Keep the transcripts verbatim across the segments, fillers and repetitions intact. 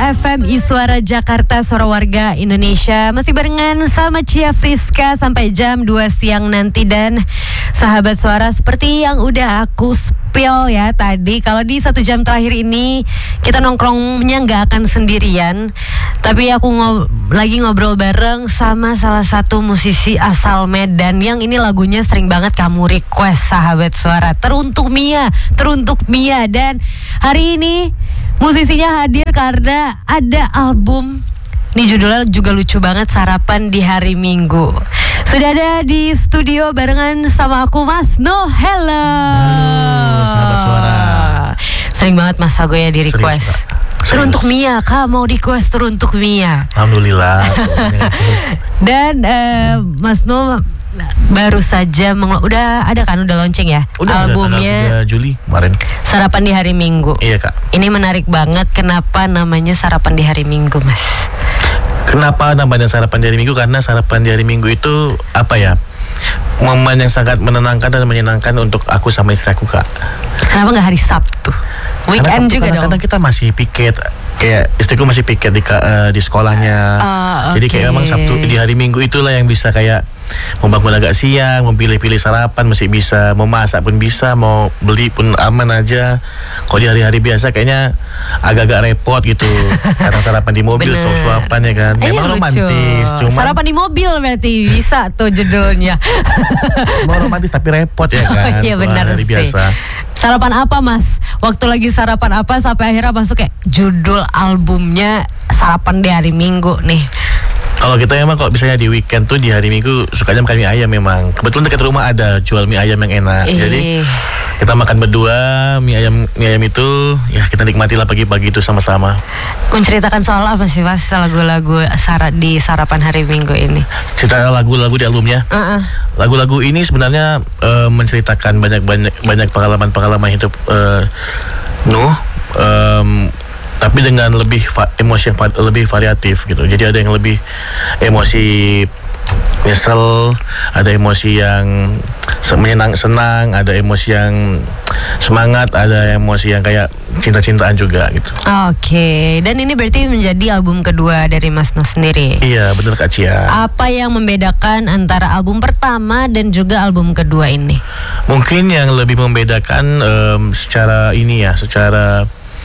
F M Iswara Jakarta, suara warga Indonesia. Masih barengan sama Cia Friska sampai jam dua siang nanti. Dan sahabat suara, seperti yang udah aku spill ya tadi, kalau di satu jam terakhir ini kita nongkrongnya gak akan sendirian, tapi aku ngob- lagi ngobrol bareng sama salah satu musisi asal Medan yang ini lagunya sering banget kamu request, sahabat suara. Teruntuk Mia, teruntuk Mia. Dan hari ini musisinya hadir karena ada album. Ini judulnya juga lucu banget, Sarapan di Hari Minggu. Sudah ada di studio barengan sama aku, Mas No. Hello. Halo, sahabat suara. Sering banget Mas Sago ya di request. Teruntuk Mia, Kak mau request teruntuk Mia. Alhamdulillah. Dan uh, Mas No baru saja meng- udah ada kan, udah launching ya Udah, albumnya udah Juli kemarin. Sarapan di Hari Minggu. Iya Kak. Ini menarik banget, kenapa namanya Sarapan di Hari Minggu, Mas? Kenapa namanya Sarapan di Hari Minggu? Karena Sarapan di Hari Minggu itu apa ya, momen yang sangat menenangkan dan menyenangkan untuk aku sama istri aku, Kak. Kenapa gak hari Sabtu? Weekend Karena juga dong. kadang-kadang kita masih piket, kayak istriku masih piket di uh, di sekolahnya. Uh, Jadi okay. kayak memang Sabtu di hari Minggu itulah yang bisa kayak mau bangun agak siang, mau pilih-pilih sarapan masih bisa, mau masak pun bisa, mau beli pun aman aja. Kalau di hari-hari biasa kayaknya agak-agak repot gitu. Karena sarapan di mobil, suap-suapan ya kan. Eh, Memang iya, romantis, cuman sarapan di mobil berarti bisa tuh judulnya. mau romantis tapi repot ya kan. Oh, iya benar hari sih. biasa. Sarapan apa, Mas? Waktu lagi sarapan apa sampai akhirnya masuk kayak judul albumnya Sarapan di Hari Minggu nih? Kalau kita emang kalau misalnya di weekend tuh di hari Minggu sukanya makan mie ayam memang. Kebetulan dekat rumah ada jual mie ayam yang enak. Eh. Jadi kita makan berdua mie ayam mie ayam itu ya kita nikmatilah pagi-pagi itu sama-sama. Menceritakan soal apa sih, Mas, lagu-lagu syarat di Sarapan Hari Minggu ini? Cerita lagu-lagu di albumnya. Uh-uh. Lagu-lagu ini sebenarnya uh, menceritakan banyak-banyak banyak pengalaman-pengalaman hidup uh, Nuh. Um, tapi dengan lebih va- emosi yang va- lebih variatif gitu. Jadi ada yang lebih emosi nyesel, ada emosi yang menyenang senang, ada emosi yang semangat, ada emosi yang kayak cinta-cintaan juga gitu. Oke, dan ini berarti menjadi album kedua dari Mas No sendiri. Iya, benar Kak Cia. Apa yang membedakan antara album pertama dan juga album kedua ini? Mungkin yang lebih membedakan um, secara ini ya, secara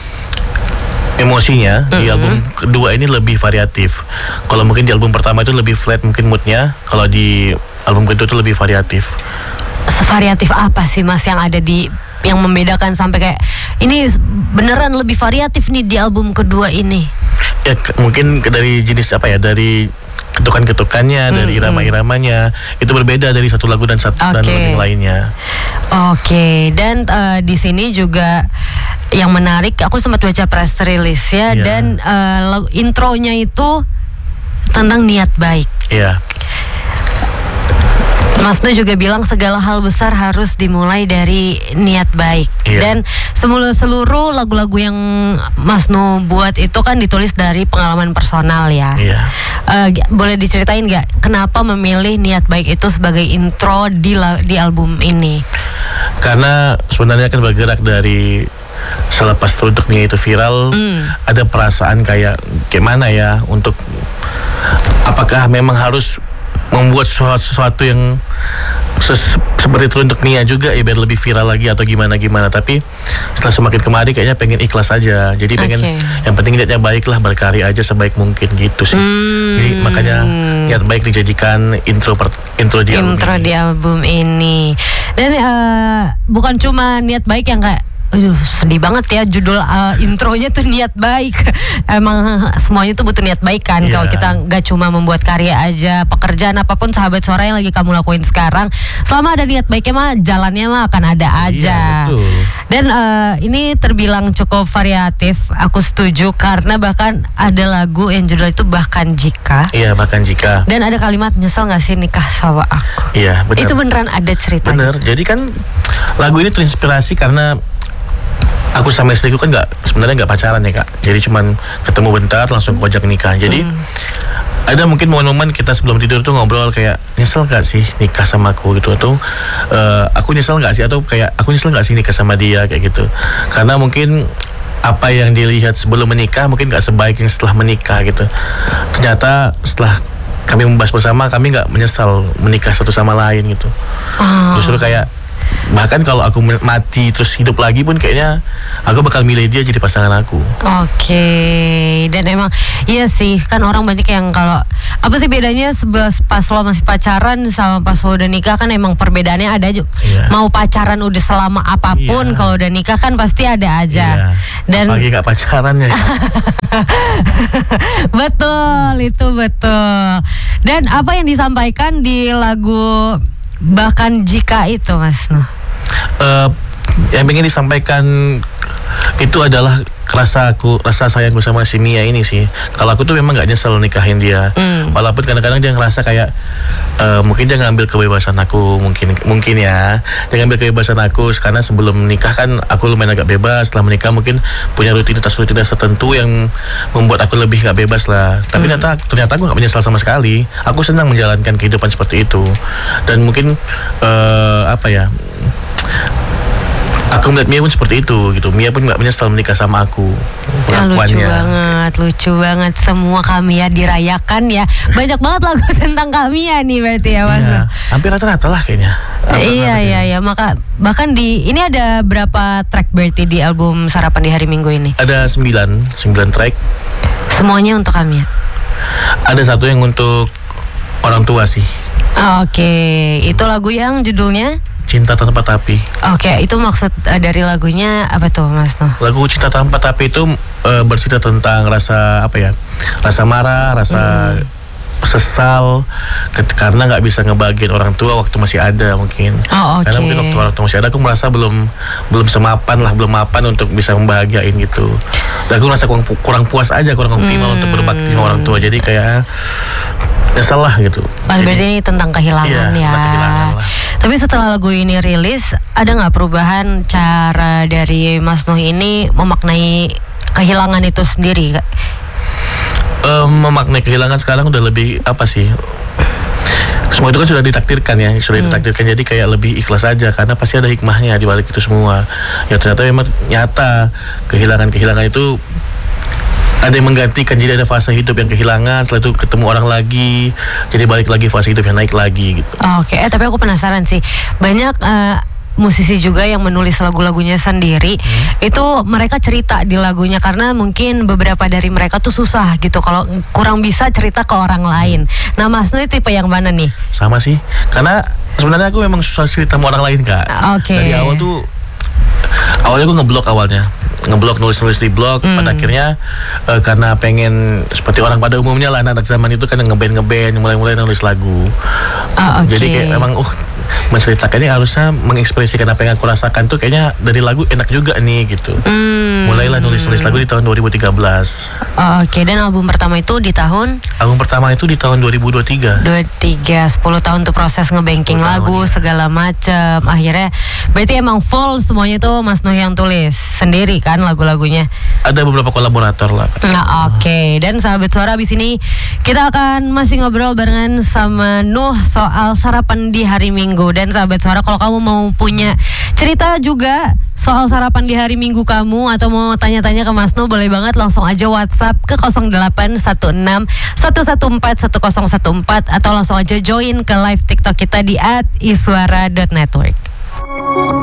emosinya mm-hmm. di album kedua ini lebih variatif. Kalau mungkin di album pertama itu lebih flat mungkin moodnya, kalau di album kedua itu lebih variatif. Sevariatif apa sih, Mas, yang ada di yang membedakan sampai kayak ini beneran lebih variatif nih di album kedua ini? Ya ke- mungkin dari jenis apa ya, dari ketukan-ketukannya, mm-hmm. dari irama-iramanya itu berbeda dari satu lagu dan satu okay. dan lagu yang lainnya. Oke, okay. Dan uh, di sini juga yang menarik, aku sempat baca press release ya, yeah. Dan uh, lagu intronya itu tentang niat baik. Iya. Yeah. Mas No juga bilang segala hal besar harus dimulai dari niat baik. Yeah. Dan semula seluruh lagu-lagu yang Mas No buat itu kan ditulis dari pengalaman personal ya. Iya. Uh, boleh diceritain nggak kenapa memilih niat baik itu sebagai intro di la- di album ini? Karena sebenarnya kan bergerak dari selepas Teruntuk Mia itu viral, mm. ada perasaan kayak gimana ya, untuk apakah memang harus membuat sesuatu, sesuatu yang ses- seperti Teruntuk Mia juga ya biar lebih viral lagi atau gimana-gimana. Tapi setelah semakin kemari kayaknya pengen ikhlas aja. Jadi pengen okay. yang penting niatnya baik lah, berkarya aja sebaik mungkin gitu sih. Mm. Jadi makanya niat baik dijadikan intro per, intro di album intro ini. di album ini. Dan uh, bukan cuma niat baik yang kayak aduh, sedih banget ya judul uh, intronya tuh niat baik. Emang semuanya tuh butuh niat baik kan. Yeah. Kalau kita gak cuma membuat karya aja, pekerjaan apapun sahabat suara yang lagi kamu lakuin sekarang, selama ada niat baiknya mah jalannya mah akan ada aja. Yeah, betul. Dan uh, ini terbilang cukup variatif. Aku setuju karena bahkan ada lagu yang judul itu Bahkan Jika. Iya, yeah, Bahkan Jika. Dan ada kalimat nyesel gak sih nikah sama aku. Iya, yeah, benar. Itu beneran ada ceritanya. Bener. Jadi kan lagu ini terinspirasi karena aku sama istriku kan nggak sebenarnya nggak pacaran ya Kak. Jadi cuman ketemu bentar langsung kojak nikah. Jadi hmm. ada mungkin momen-momen kita sebelum tidur tuh ngobrol kayak nyesel nggak sih nikah sama aku gitu, atau uh, aku nyesel nggak sih, atau kayak aku nyesel nggak sih nikah sama dia kayak gitu. Karena mungkin apa yang dilihat sebelum menikah mungkin nggak sebaik yang setelah menikah gitu. Ternyata setelah kami membahas bersama, kami nggak menyesal menikah satu sama lain gitu. Oh. Justru kayak bahkan kalau aku mati terus hidup lagi pun kayaknya aku bakal milih dia jadi pasangan aku. Oke, dan emang iya sih, kan orang banyak yang kalau apa sih bedanya sebes pas lo masih pacaran sama pas lo udah nikah, kan emang perbedaannya ada juga. Iya. Mau pacaran udah selama apapun, Iya. kalau udah nikah kan pasti ada aja. Iya. Dan Apalagi nggak pacaran ya. betul, itu betul. Dan apa yang disampaikan di lagu Bahkan Jika itu, Mas Nuh? Uh, yang ingin disampaikan itu adalah rasa aku, rasa sayangku sama si Mia ini sih. Kalau aku tuh memang nggak nyesel nikahin dia, mm. walaupun kadang-kadang dia ngerasa kayak uh, mungkin dia ngambil kebebasan aku, mungkin mungkin ya dia ngambil kebebasan aku karena sebelum menikah kan aku lumayan agak bebas. Setelah menikah mungkin punya rutinitas-rutinitas tertentu yang membuat aku lebih nggak bebas lah. Tapi mm. ternyata ternyata aku nggak menyesal sama sekali. Aku senang menjalankan kehidupan seperti itu, dan mungkin uh, apa ya, aku melihat Mia pun seperti itu gitu. Mia pun nggak menyesal menikah sama aku. Ya, lucu banget, lucu banget. Semua Kamiya dirayakan ya. Banyak banget lagu tentang Kamiya nih berarti ya, Mas. Ya, hampir rata-rata lah kayaknya. Iya iya iya. Maka bahkan di ini ada berapa track berarti di album Sarapan di Hari Minggu ini? Ada sembilan, sembilan track. Semuanya untuk Kamiya? Ada satu yang untuk orang tua sih. Oke, itu lagu yang judulnya Cinta Tanpa Tapi. Oke, okay, itu maksud uh, dari lagunya apa tuh, Mas Nuh? Lagu Cinta Tanpa Tapi itu uh, bercerita tentang rasa apa ya? Rasa marah, rasa hmm. sesal ke- karena nggak bisa ngebagiin orang tua waktu masih ada mungkin. Oh, okay. Karena mungkin waktu orang tua masih ada aku merasa belum belum semapan lah, belum mapan untuk bisa membahagiain gitu. Dan aku merasa kurang, kurang puas aja, kurang optimal hmm. untuk berbakti sama orang tua. Jadi kayak nyesel lah gitu. Mas, berarti ini tentang kehilangan iya, ya. Tentang kehilangan lah. Tapi setelah lagu ini rilis, ada nggak perubahan cara dari Mas Nuh ini memaknai kehilangan itu sendiri? Um, memaknai kehilangan sekarang udah lebih apa sih? Semua itu kan sudah ditakdirkan ya, sudah hmm. ditakdirkan, jadi kayak lebih ikhlas aja karena pasti ada hikmahnya di balik itu semua. Ya ternyata memang nyata kehilangan-kehilangan itu ada yang menggantikan, jadi ada fase hidup yang kehilangan, setelah itu ketemu orang lagi, jadi balik lagi fase hidup yang naik lagi gitu. Oke, okay. eh, tapi aku penasaran sih, banyak uh, musisi juga yang menulis lagu-lagunya sendiri, hmm. itu mereka cerita di lagunya karena mungkin beberapa dari mereka tuh susah gitu kalau kurang bisa cerita ke orang lain. Nah, Mas Nuh tipe yang mana nih? Sama sih, karena sebenarnya aku memang susah cerita sama orang lain, Kak. Oke. Okay. Dari awal tuh, awalnya gue ngeblok awalnya. ngeblok nulis-nulis di blog, mm. pada akhirnya uh, karena pengen seperti orang pada umumnya lah anak-anak zaman itu kan ngeband ngeband mulai-mulai nulis lagu. Oh, okay. Jadi kayak memang uh menceritakannya harusnya mengekspresikan apa yang aku rasakan tuh kayaknya dari lagu enak juga nih gitu. Mm. Mulailah nulis-nulis lagu di tahun dua ribu tiga belas. Oh, Oke, okay. Dan album pertama itu di tahun? Album pertama itu di tahun dua ribu dua puluh tiga. dua puluh tiga, sepuluh tahun tuh proses ngebanking lagu, ya. Segala macam. Akhirnya berarti emang full semuanya tuh Mas Nuh yang tulis sendiri kan lagu-lagunya? Ada beberapa kolaborator lah. Nah, oke. Okay. Dan sahabat suara abis ini kita akan masih ngobrol barengan sama Nuh soal sarapan di hari Minggu. Dan sahabat suara, kalau kamu mau punya cerita juga soal sarapan di hari Minggu kamu atau mau tanya-tanya ke Mas Nuh, boleh banget langsung aja WhatsApp ke nol delapan satu enam satu satu empat satu nol satu empat atau langsung aja join ke live TikTok kita di at iswara dot network.